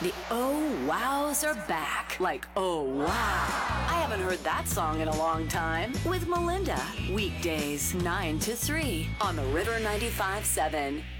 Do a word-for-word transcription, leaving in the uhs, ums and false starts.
The Oh Wows are back. Like, oh wow. I haven't heard that song in a long time. With Melinda. Weekdays, nine to three on the River ninety-five seven.